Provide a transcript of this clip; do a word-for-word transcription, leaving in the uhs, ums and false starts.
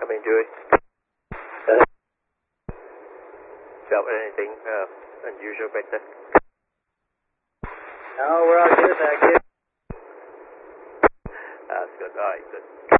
Coming, Dewey. Uh, Felt anything uh, unusual back there? no, we're all good back here. That's good. All right, good.